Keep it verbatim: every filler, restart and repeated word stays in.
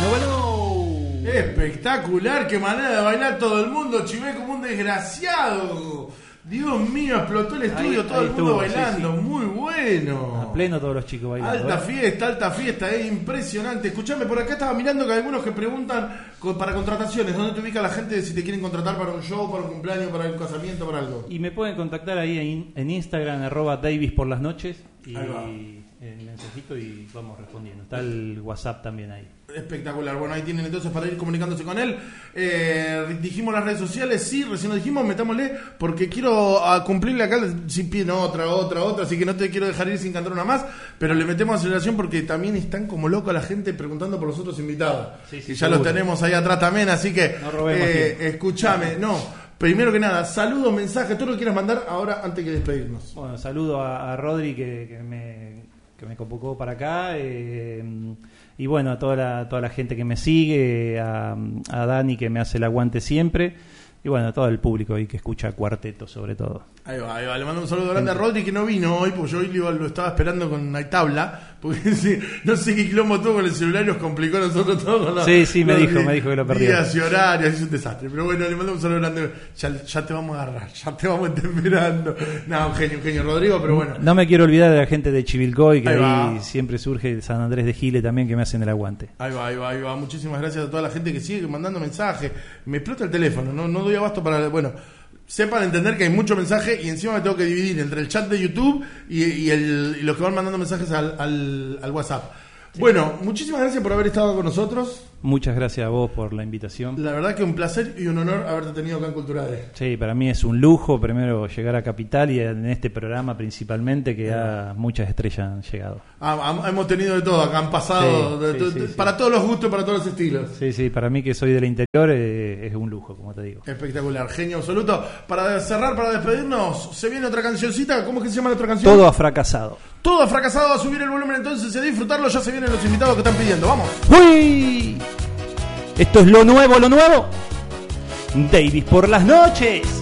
Bueno, bueno. Espectacular, qué manera de bailar todo el mundo, chivé como un desgraciado. Dios mío, explotó el estudio, Ahí- todo ahí el mundo estuvo, bailando, sí, sí. muy bueno. A pleno todos los chicos bailando. Alta ¿eh? fiesta, alta fiesta, es impresionante. Escuchame, por acá estaba mirando que hay algunos que preguntan co- para contrataciones, ¿dónde te ubica la gente si te quieren contratar para un show, para un cumpleaños, para un casamiento, para algo? Y me pueden contactar ahí en, en Instagram, arroba Davis por las noches. Y Ahí va. el mensajito y vamos respondiendo. Está el WhatsApp también ahí. Espectacular, bueno, ahí tienen entonces para ir comunicándose con él. Eh, dijimos las redes sociales, sí, recién lo dijimos, metámosle, porque quiero a cumplirle acá, si piden otra, otra, otra, así que no te quiero dejar ir sin cantar una más, pero le metemos aceleración porque también están como locos la gente preguntando por los otros invitados. Sí, sí, y ya seguro. los tenemos ahí atrás también, así que No robemos eh, tiempo. escúchame, no, primero que nada, saludos, mensajes, todo lo que quieras mandar ahora antes que despedirnos. Bueno, saludo a, a Rodri que, que me, que me convocó para acá. Eh, y bueno, a toda la, toda la gente que me sigue, a, a Dani que me hace el aguante siempre. Y bueno, a todo el público ahí que escucha Cuarteto sobre todo. Ahí va, ahí va. Le mando un saludo grande a Rodri que no vino hoy, porque yo hoy lo, lo estaba esperando con una tabla, porque sí, no sé qué quilombo tuvo con el celular y nos complicó a nosotros todos con la, Sí, sí, me los dijo, di- me dijo que lo perdió. días y horarios, es un desastre. Pero bueno, le mando un saludo grande. Ya, ya te vamos a agarrar, ya te vamos a estar esperando. No, un genio, un genio Rodrigo, pero bueno. No me quiero olvidar de la gente de Chivilcoy, que Ahí ahí, va. siempre surge San Andrés de Giles también, que me hacen el aguante. Ahí va, ahí va, ahí va. Muchísimas gracias a toda la gente que sigue mandando mensajes. Me explota el teléfono, no, no doy abasto para... Bueno, sepan entender que hay mucho mensaje y encima me tengo que dividir entre el chat de YouTube y, y, el, y los que van mandando mensajes al, al, al WhatsApp. Sí. Bueno, muchísimas gracias por haber estado con nosotros. Muchas gracias a vos por la invitación. La verdad que un placer y un honor haberte tenido acá en Culturales. Sí, para mí es un lujo primero llegar a Capital y en este programa principalmente que ya muchas estrellas han llegado. Ah, hemos tenido de todo acá, han pasado Sí, de, sí, de, sí, de, sí. para todos los gustos, para todos los estilos. Sí, sí, para mí que soy del interior eh, es un lujo, como te digo. Espectacular, genio absoluto. Para cerrar, para despedirnos, se viene otra cancioncita. ¿Cómo es que se llama la otra canción? Todo ha fracasado. Todo ha fracasado, a subir el volumen entonces y a disfrutarlo. Ya se vienen los invitados que están pidiendo. Vamos. ¡Uy! Esto es lo nuevo, lo nuevo. Davis por las noches.